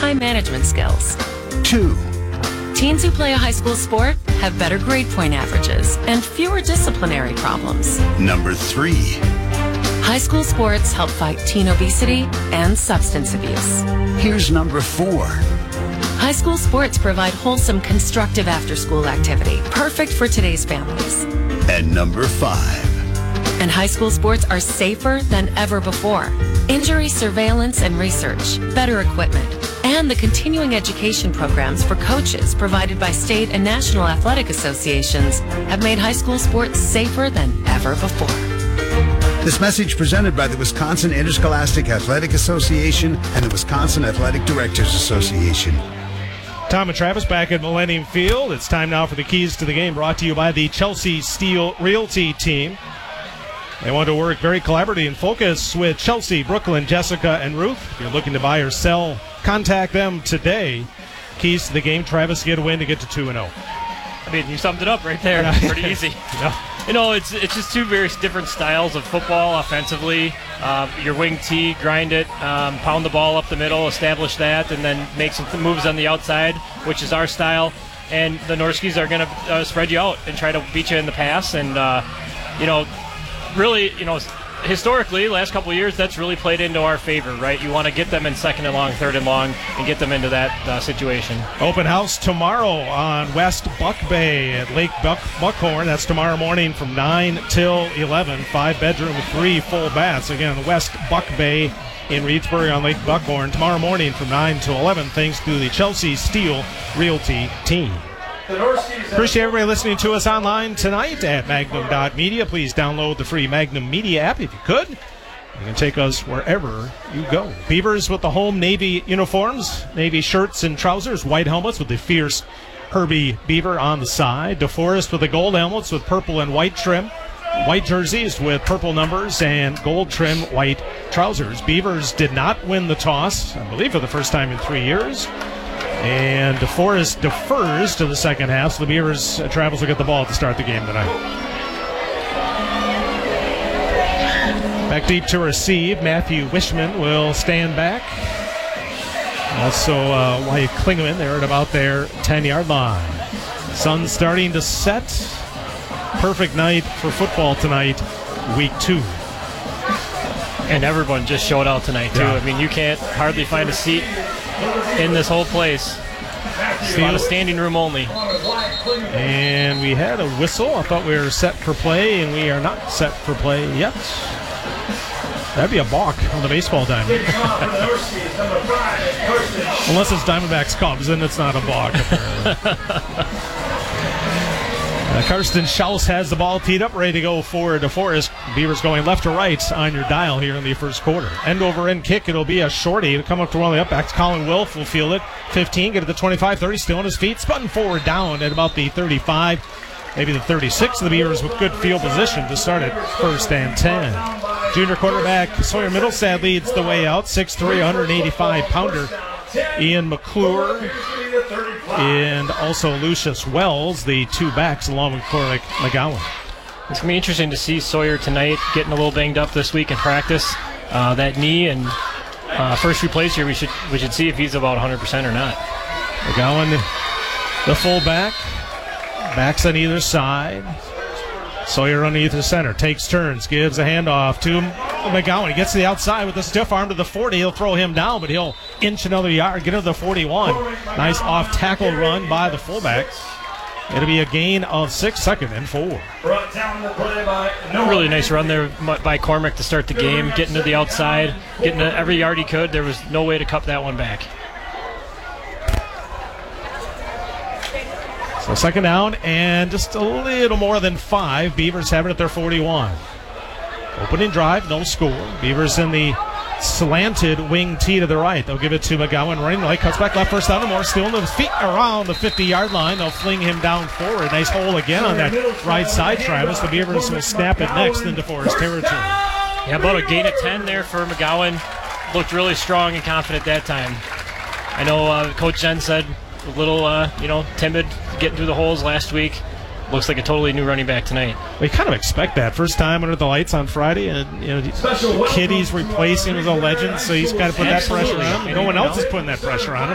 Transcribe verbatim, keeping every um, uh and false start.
time management skills. Two. Teens who play a high school sport have better grade point averages and fewer disciplinary problems. Number three. High school sports help fight teen obesity and substance abuse. Here's number four. High school sports provide wholesome, constructive after-school activity, perfect for today's families. And number five. And high school sports are safer than ever before. Injury surveillance and research, better equipment, and the continuing education programs for coaches provided by state and national athletic associations have made high school sports safer than ever before. This message presented by the Wisconsin Interscholastic Athletic Association and the Wisconsin Athletic Directors Association. Tom and Travis back at Millennium Field. It's time now for the keys to the game, brought to you by the Chelsea Steel Realty team. They want to work very collaboratively and focus with Chelsea, Brooklyn, Jessica, and Ruth. If you're looking to buy or sell, contact them today. Keys to the game, Travis, get a win to get to two and oh. I mean, you summed it up right there. Pretty easy. Yeah. You know, it's it's just two very different styles of football offensively. Uh, your wing T, grind it, um, pound the ball up the middle, establish that, and then make some moves on the outside, which is our style. And the Norskis are going to uh, spread you out and try to beat you in the pass. And, uh, you know, really, you know, historically, last couple of years, that's really played into our favor, right? You want to get them in second and long, third and long, and get them into that uh, situation. Open house tomorrow on West Buck Bay at Lake Buck- Buckhorn. That's tomorrow morning from nine till eleven. Five bedroom, three full baths. Again, West Buck Bay in Reedsbury on Lake Buckhorn. Tomorrow morning from nine till eleven, thanks to the Chelsea Steel Realty team. Appreciate everybody listening to us online tonight at magnum dot media. Please download the free Magnum Media app if you could. You can take us wherever you go. Beavers with the home Navy uniforms, Navy shirts and trousers, white helmets with the fierce Herbie Beaver on the side. DeForest with the gold helmets with purple and white trim. White jerseys with purple numbers and gold trim white trousers. Beavers did not win the toss, I believe for the first time in three years. And DeForest defers to the second half, so the Beavers uh, travels to get the ball to start the game tonight. Back deep to receive. Matthew Wishman will stand back. Also, uh, Wyatt Klingeman there at about their ten-yard line. Sun starting to set. Perfect night for football tonight, week two. And everyone just showed out tonight, too. Yeah. I mean, you can't hardly find a seat in this whole place. A lot of standing room only. And we had a whistle. I thought we were set for play, and we are not set for play yet. That'd be a balk on the baseball diamond. Unless it's Diamondbacks Cubs, then it's not a balk, apparently. Uh, Karsten Schaus has the ball teed up, ready to go for DeForest. Beavers going left to right on your dial here in the first quarter. End over end kick. It'll be a shorty. It'll come up to one of the upbacks. Colin Wilf will field it. fifteen, get it to twenty-five, thirty, still on his feet. Spun forward down at about the thirty-five, maybe the thirty-six of the Beavers with good field position to start at first and ten. Junior quarterback Sawyer Middlestad leads the way out. six three, one eighty-five pounder. Ian McClure and also Lucius Wells, the two backs, along with Corlick McGowan. It's going to be interesting to see Sawyer tonight getting a little banged up this week in practice. Uh, that knee and uh, first few plays here, we should we should see if he's about one hundred percent or not. McGowan, the fullback, backs on either side. Sawyer underneath the center, takes turns, gives a handoff to McGowan. He gets to the outside with a stiff arm to the forty. He'll throw him down, but he'll inch another yard, get to the forty-one. Nice off-tackle run by the fullback. It'll be a gain of six, second and four. Really nice run there by Cormac to start the game, getting to the outside, getting to every yard he could. There was no way to cut that one back. So second down and just a little more than five. Beavers have it at their forty-one. Opening drive, no score. Beavers in the slanted wing tee to the right. They'll give it to McGowan running right, cuts back left, first down and more. Still in his feet around the fifty-yard line. They'll fling him down forward. Nice hole again on that right side, Travis. The Beavers will snap it next into Forest territory. Yeah, about a gain of ten there for McGowan. Looked really strong and confident that time. I know uh, Coach Jen said a little, uh, you know, timid getting through the holes last week. Looks like a totally new running back tonight. We kind of expect that. First time under the lights on Friday, and you know, the kid he's replacing is a legend, so he's got to put Absolutely. that pressure on him. No one else is putting that pressure on him.